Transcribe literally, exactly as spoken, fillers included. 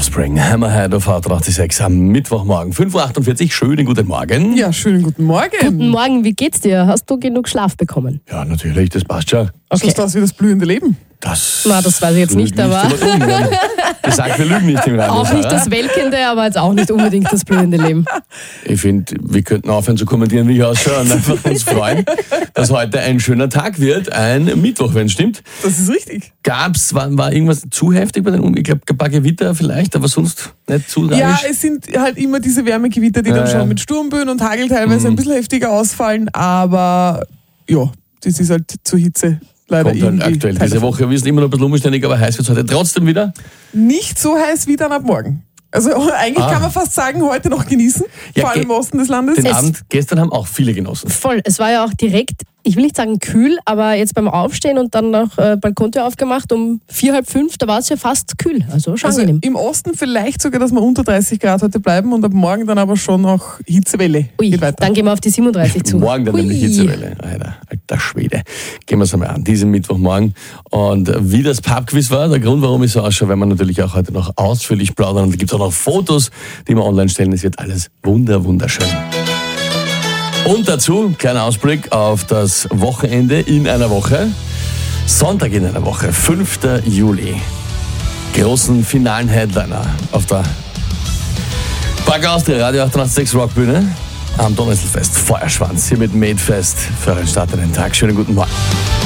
Offspring, Hammerhead auf H sechs am Mittwochmorgen, fünf Uhr achtundvierzig. Schönen guten Morgen. Ja, schönen guten Morgen. Guten Morgen, wie geht's dir? Hast du genug Schlaf bekommen? Ja, natürlich, das passt schon. Okay. Schaust du aus wie das blühende Leben? Das, Na, das weiß ich jetzt nicht, aber... gesagt, wir lügen nicht im Radio. Auch nicht das Welkende, aber jetzt auch nicht unbedingt das blühende Leben. Ich finde, wir könnten aufhören zu kommentieren, wie ich ausschaue und einfach uns freuen, dass heute ein schöner Tag wird, ein Mittwoch, wenn es stimmt. Das ist richtig. Gab's, war, war irgendwas zu heftig bei den Um? Ich glaube, ein paar Gewitter vielleicht, aber sonst nicht zu tragisch. Ja, es sind halt immer diese Wärmegewitter, die Ja, dann schon ja. mit Sturmböen und Hagel teilweise Mhm. ein bisschen heftiger ausfallen, aber ja, das ist halt zur Hitze leider Kommt halt irgendwie aktuell Teil diese davon. Woche. Wir sind immer noch ein bisschen unbeständig, aber heiß wird es heute trotzdem wieder. Nicht so heiß wie dann ab morgen. Also eigentlich Ah. kann man fast sagen, heute noch genießen, Ja, vor allem ge- im Osten des Landes. Den Es- Abend gestern haben auch viele genossen. Voll, es war ja auch direkt, ich will nicht sagen kühl, aber jetzt beim Aufstehen und dann noch äh, Balkontür aufgemacht um vier, halb fünf, da war es ja fast kühl, also schon Also angenehm. im Osten vielleicht sogar, dass wir unter dreißig Grad heute bleiben und ab morgen dann aber schon noch Hitzewelle. Ui, Geht weiter. dann gehen wir auf die siebenunddreißig zu. Morgen dann Ui. nämlich Hitzewelle. Alter, alter Schwede. Gehen wir es einmal an, diesen Mittwochmorgen. Und wie das Pubquiz war, der Grund, warum ich so ausschaue, werden wir natürlich auch heute noch ausführlich plaudern. Und da gibt es auch noch Fotos, die wir online stellen. Es wird alles wunder, wunderschön. Und dazu, kleiner Ausblick auf das Wochenende in einer Woche. Sonntag in einer Woche, fünfter Juli. Großen finalen Headliner auf der Park Austria, Radio achtundsechzig Rockbühne. Am Donnerstagfest, Feuerschwanz, hier mit Madefest für einen Start in den Tag. Schönen guten Morgen.